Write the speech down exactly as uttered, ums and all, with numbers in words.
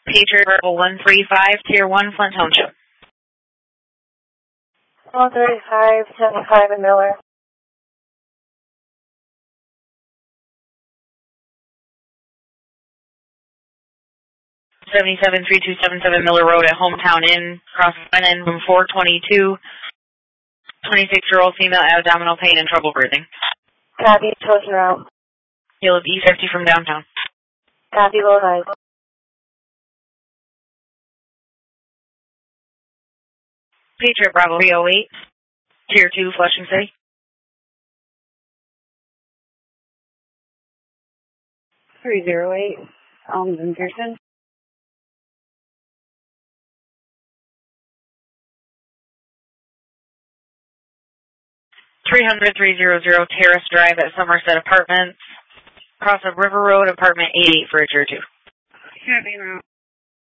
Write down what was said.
Patriot Rebel one three five, Tier one, Flint Township. one thirty-five, seventy-five in Miller. seventy-seven three two seven seven Miller Road at Hometown Inn, Cross Island, room four twenty-two. twenty-six-year-old female, abdominal pain and trouble breathing. Copy, toast route. Hail of E fifty from downtown. Copy, low rise. Patriot Bravo three oh eight, Tier two, Flushing City. three oh eight, Alms and Pearson. three hundred, three hundred Terrace Drive at Somerset Apartments. Cross of River Road, apartment eighty-eight for a Tier two. Copy route.